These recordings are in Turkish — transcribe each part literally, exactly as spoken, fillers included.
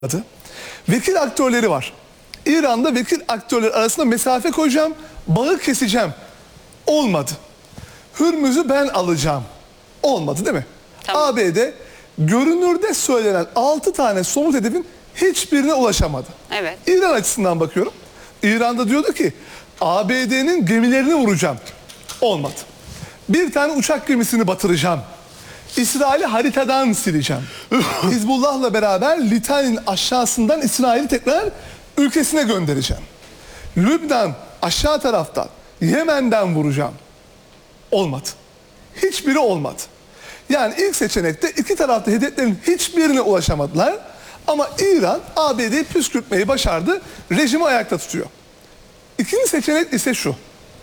adı. Vekil aktörleri var. İran'da vekil aktörleri arasında mesafe koyacağım, bağı keseceğim. Olmadı. Hürmüz'ü ben alacağım. Olmadı değil mi? Tamam. A B D görünürde söylenen altı tane somut hedefin hiçbirine ulaşamadı. Evet. İran açısından bakıyorum. İran'da diyordu ki A B D'nin gemilerini vuracağım. Olmadı. Bir tane uçak gemisini batıracağım. İsrail'i haritadan sileceğim. Hizbullah'la beraber Litan'in aşağısından İsrail'i tekrar ülkesine göndereceğim. Lübnan aşağı taraftan Yemen'den vuracağım. Olmadı. Hiçbiri olmadı. Yani ilk seçenekte iki tarafta hedeflerin hiçbirine ulaşamadılar. Ama İran A B D'yi püskürtmeyi başardı. Rejimi ayakta tutuyor. İkinci seçenek ise şu.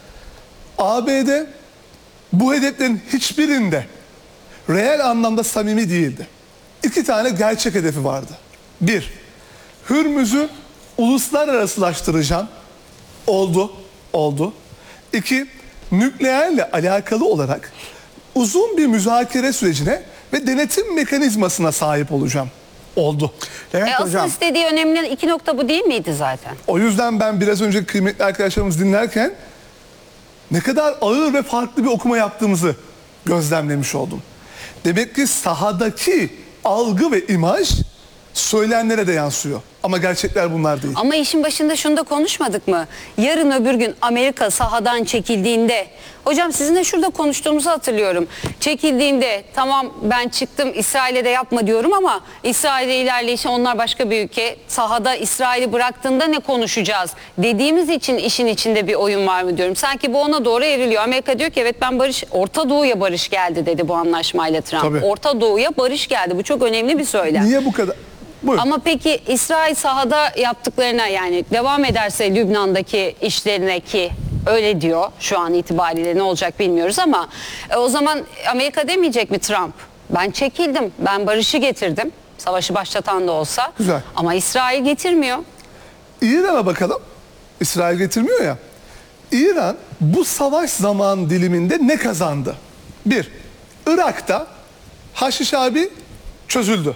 A B D bu hedeflerin hiçbirinde reel anlamda samimi değildi. İki tane gerçek hedefi vardı. Bir, Hürmüz'ü uluslararasılaştıracağım. Oldu, oldu. İki, nükleerle alakalı olarak uzun bir müzakere sürecine ve denetim mekanizmasına sahip olacağım. Oldu. Evet, e, asıl hocam, istediği önemli iki nokta bu değil miydi zaten? O yüzden ben biraz önce kıymetli arkadaşlarımız dinlerken ne kadar ağır ve farklı bir okuma yaptığımızı gözlemlemiş oldum. Demek ki sahadaki algı ve imaj söylenenlere de yansıyor. Ama gerçekler bunlar değil. Ama işin başında şunu da konuşmadık mı? Yarın öbür gün Amerika sahadan çekildiğinde, hocam sizinle şurada konuştuğumuzu hatırlıyorum. Çekildiğinde tamam ben çıktım İsrail'e de yapma diyorum ama İsrail'e ilerleyişi onlar başka bir ülke. Sahada İsrail'i bıraktığında ne konuşacağız dediğimiz için işin içinde bir oyun var mı diyorum. Sanki bu ona doğru evriliyor. Amerika diyor ki evet ben barış, Orta Doğu'ya barış geldi dedi bu anlaşmayla Trump. Tabii. Orta Doğu'ya barış geldi. Bu çok önemli bir söylem. Niye bu kadar? Buyurun. Ama peki İsrail sahada yaptıklarına yani devam ederse Lübnan'daki işlerine ki öyle diyor şu an itibariyle ne olacak bilmiyoruz ama e, o zaman Amerika demeyecek mi Trump? Ben çekildim, ben barışı getirdim. Savaşı başlatan da olsa. Güzel. Ama İsrail getirmiyor. İran'a bakalım. İsrail getirmiyor ya. İran bu savaş zaman diliminde ne kazandı? Bir, Irak'ta Haşhabi çözüldü.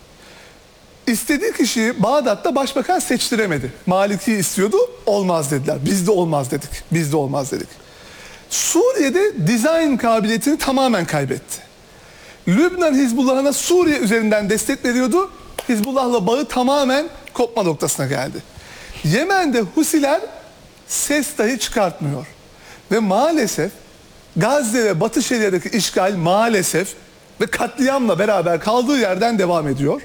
İstediği kişiyi Bağdat'ta başbakan seçtiremedi. Maliki istiyordu, olmaz dediler. Biz de olmaz dedik, biz de olmaz dedik. Suriye'de dizayn kabiliyetini tamamen kaybetti. Lübnan Hizbullah'ına Suriye üzerinden destek veriyordu. Hizbullah'la bağı tamamen kopma noktasına geldi. Yemen'de Husiler ses dahi çıkartmıyor. Ve maalesef Gazze ve Batı Şeria'daki işgal maalesef ve katliamla beraber kaldığı yerden devam ediyor.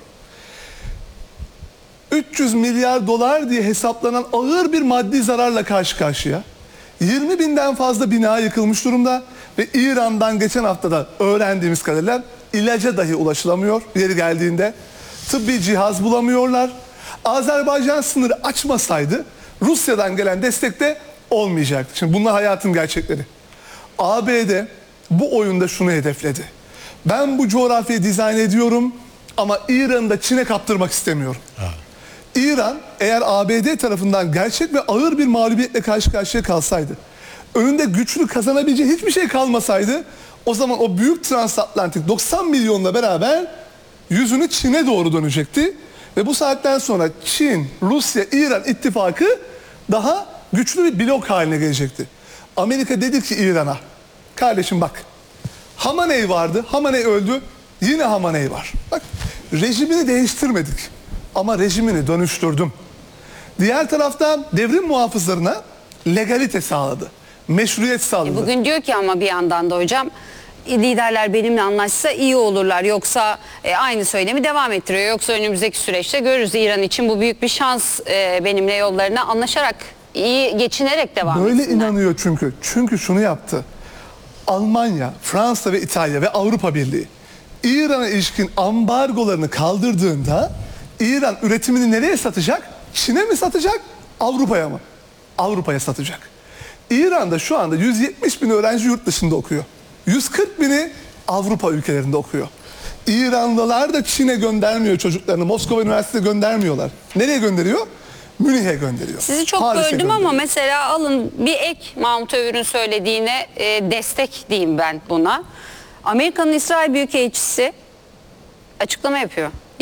üç yüz milyar dolar diye hesaplanan ağır bir maddi zararla karşı karşıya. yirmi binden fazla bina yıkılmış durumda ve İran'dan geçen haftada öğrendiğimiz kadarıyla ilaca dahi ulaşılamıyor yeri geldiğinde. Tıbbi cihaz bulamıyorlar. Azerbaycan sınırı açmasaydı Rusya'dan gelen destek de olmayacaktı. Şimdi bunlar hayatın gerçekleri. A B D bu oyunda şunu hedefledi. Ben bu coğrafyayı dizayn ediyorum ama İran'ı da Çin'e kaptırmak istemiyorum. Ha. İran eğer A B D tarafından gerçek ve ağır bir mağlubiyetle karşı karşıya kalsaydı, önünde güçlü kazanabileceği hiçbir şey kalmasaydı, o zaman o büyük transatlantik doksan milyonla beraber yüzünü Çin'e doğru dönecekti. Ve bu saatten sonra Çin, Rusya, İran ittifakı daha güçlü bir blok haline gelecekti. Amerika dedi ki İran'a, kardeşim bak, Hamaney vardı, Hamaney öldü, yine Hamaney var. Bak, rejimini değiştirmedik. Ama rejimini dönüştürdüm. Diğer taraftan devrim muhafızlarına legalite sağladı. Meşruiyet sağladı. E bugün diyor ki ama bir yandan da hocam liderler benimle anlaşsa iyi olurlar. Yoksa e, aynı söylemi devam ettiriyor. Yoksa önümüzdeki süreçte görürüz İran için bu büyük bir şans e, benimle yollarına anlaşarak iyi geçinerek devam Böyle etsinler. inanıyor çünkü. Çünkü şunu yaptı. Almanya, Fransa ve İtalya ve Avrupa Birliği İran'a ilişkin ambargolarını kaldırdığında İran üretimini nereye satacak? Çin'e mi satacak? Avrupa'ya mı? Avrupa'ya satacak. İran'da şu anda yüz yetmiş bin öğrenci yurt dışında okuyor. yüz kırk bini Avrupa ülkelerinde okuyor. İranlılar da Çin'e göndermiyor çocuklarını. Moskova Üniversitesi'ne göndermiyorlar. Nereye gönderiyor? Münih'e gönderiyor. Sizi çok Paris'e böldüm gönderiyor. ama mesela alın bir ek Mahmut Övür'ün söylediğine e, destek diyeyim ben buna. Amerika'nın İsrail Büyükelçisi açıklama yapıyor.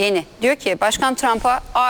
Yeni. Diyor ki Başkan Trump'a